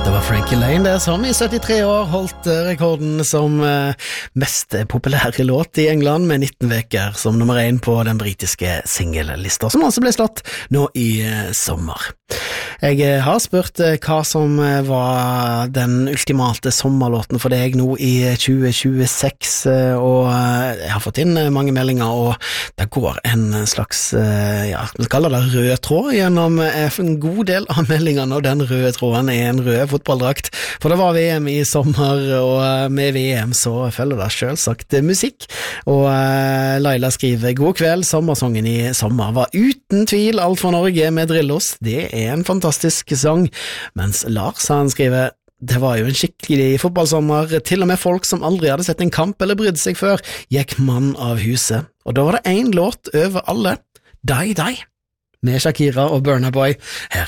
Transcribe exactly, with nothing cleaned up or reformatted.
Frankie Lane der, som i syttitre år holdt rekorden som mest populære låt i England med nitten veker som nummer én på den britiske singellista, som altså ble slått nå i sommer. Jeg har spurt hva som var den ultimate sommerlåten for deg nå i tjue tjueseks, og jeg har fått inn mange meldinger, og det går en slags, ja, vi kaller det rød tråd gjennom en god del av meldingene, og den røde tråden er en rød fotballdrakt, for det var V M i sommer, og med V M så følger det selvsagt musikk, og Laila skriver: God kveld, sommersongen i sommer var uten tvil Alt for Norge med Drillos, det er en fantastisk sang, mens Lars han skriver: det var jo en skikkelig fotballsommer, til og med folk som aldri hadde sett en kamp eller brydd seg før, gikk mann av huset, og da var det en låt over alle, Die Die, med Shakira og Burna Boy, her